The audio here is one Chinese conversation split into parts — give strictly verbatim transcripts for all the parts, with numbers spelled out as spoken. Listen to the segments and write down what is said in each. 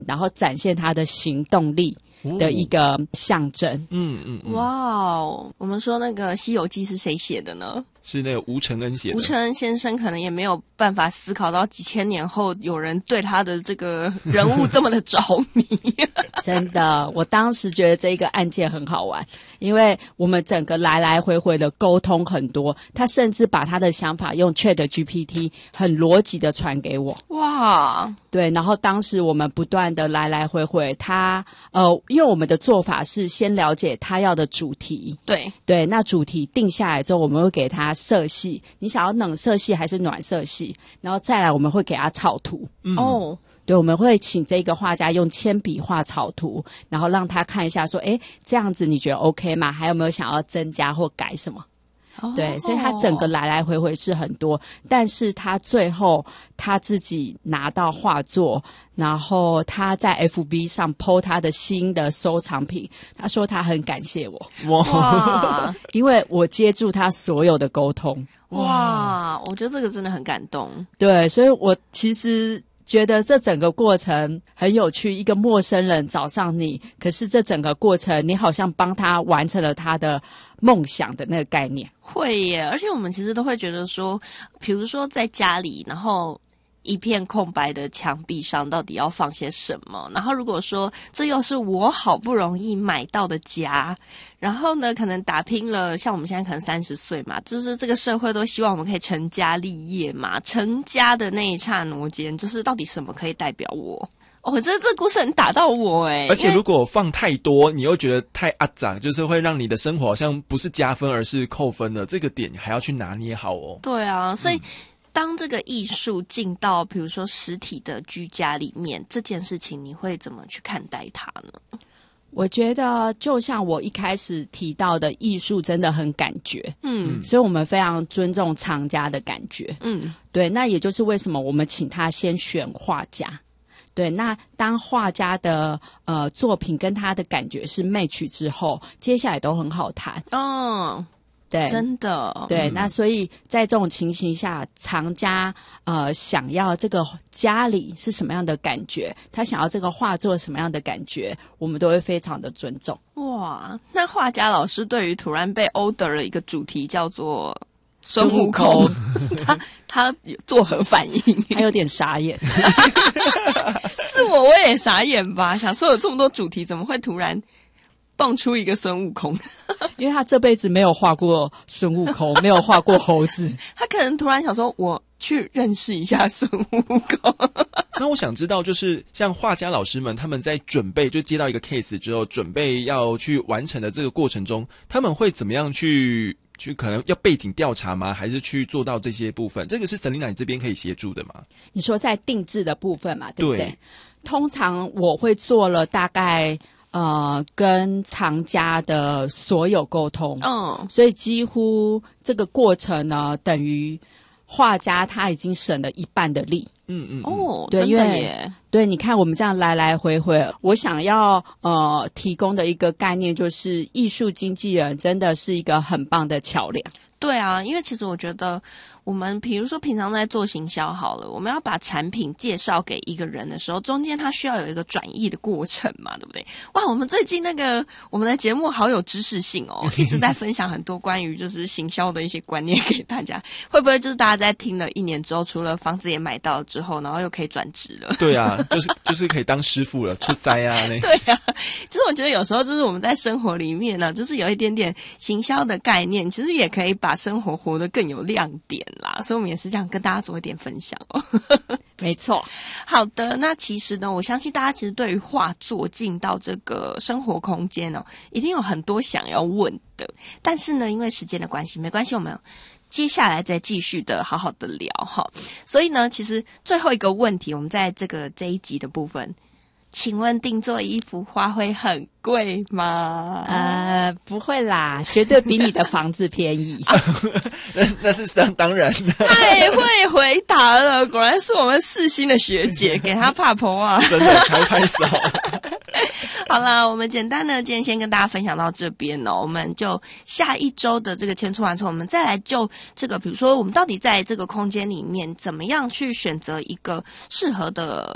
然后展现他的行动力的一个象征。 嗯嗯嗯， 哇哦，我们说那个《西游记》是谁写的呢？ 是那个吴承恩写的。 吴承恩先生可能也没有办法思考到几千年后有人对他的这个人物这么的着迷。 真的，我当时觉得这一个案件很好玩，因为我们整个来来回回的沟通很多，他甚至把他的想法用 Chat G P T 很逻辑的传给我。 哇， 对，然后当时我们不断的来来回回，他呃，因为我们的做法是先了解他要的主题， 对对，那主题定下来之后，我们会给他色系，你想要冷色系还是暖色系，然后再来我们会给他草图。 嗯、 哦。 对，我们会请这个画家用铅笔画草图，然后让他看一下说，诶，这样子你觉得 OK 吗？还有没有想要增加或改什么？ 哦、 对，所以他整个来来回回是很多，但是他最后他自己拿到画作，然后他在 F B 上 po 他的新的收藏品，他说他很感谢我， 哇， 因为我接住他所有的沟通。 哇，我觉得这个真的很感动。 对，所以我其实觉得这整个过程很有趣，一个陌生人找上你，可是这整个过程你好像帮他完成了他的梦想的那个概念。 会耶，而且我们其实都会觉得说，比如说在家里，然后一片空白的墙壁上到底要放些什么，然后如果说这又是我好不容易买到的家，然后呢可能打拼了，像我们现在可能三十岁嘛，就是这个社会都希望我们可以成家立业嘛，成家的那一刹那间，就是到底什么可以代表我。哦，这这故事很打到我诶， 而且如果放太多，你又觉得太阿杂，就是会让你的生活好像不是加分而是扣分的，这个点还要去拿捏好哦。 对啊，所以、嗯当这个艺术进到比如说实体的居家里面，这件事情你会怎么去看待它呢？ 我觉得就像我一开始提到的，艺术真的很感觉， 嗯， 所以我们非常尊重藏家的感觉， 嗯， 对，那也就是为什么我们请他先选画家。对，那当画家的呃作品跟他的感觉是 match 之后，接下来都很好谈。 哦， 对， 真的， 对、 嗯， 那所以在这种情形下，藏家呃想要这个家里是什么样的感觉，他想要这个画作什么样的感觉，我们都会非常的尊重。 哇，那画家老师对于突然被 order 了一个主题叫做孙悟空，他他作何反应？ 还有点傻眼。 是我我也傻眼吧，想说有这么多主题，怎么会突然蹦出一个孙悟空？ 因为他这辈子没有画过孙悟空，没有画过猴子， 他可能突然想说，我去认识一下孙悟空。 那我想知道，就是像画家老师们，他们在准备就接到一个 case 之后，准备要去完成的这个过程中，他们会怎么样去去可能要背景调查吗？还是去做到这些部分？这个是 Selina 你这边可以协助的吗？ 你说在定制的部分嘛，对不对？ 对， 通常我会做了大概呃跟藏家的所有沟通， 嗯， 所以几乎这个过程呢，等于画家他已经省了一半的力。 嗯嗯， 哦， 对， 真因为的耶， 对，你看我们这样来来回回，我想要呃提供的一个概念就是，艺术经纪人真的是一个很棒的桥梁。 对啊，因为其实我觉得我们比如说平常在做行销好了，我们要把产品介绍给一个人的时候，中间它需要有一个转译的过程嘛，对不对？哇，我们最近那个我们的节目好有知识性哦，一直在分享很多关于就是行销的一些观念给大家。会不会就是大家在听了一年之后，除了房子也买到之后，然后又可以转职了？ 对啊，就是就是可以当师傅了，出塞啊那。 对啊，其实我觉得有时候就是我们在生活里面呢，就是有一点点行销的概念，其实也可以把生活活得更有亮点啦。所以我们也是这样跟大家做一点分享哦。 没错。 好的，那其实呢，我相信大家其实对于画作进到这个生活空间哦，一定有很多想要问的。但是呢，因为时间的关系，没关系，我们接下来再继续的好好的聊哈。所以呢，其实最后一个问题，我们在这个这一集的部分，请问定做一幅画会很贵吗？ 呃，不会啦，绝对比你的房子便宜。 那那是当当然的， 太会回答了，果然是我们世新的学姐，给她怕婆啊！ 真的拍拍手。 好了，我们简单的今天先跟大家分享到这边哦，我们就下一周的这个千错万错，我们再来就这个，比如说我们到底在这个空间里面怎么样去选择一个适合的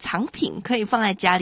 藏品可以放在家里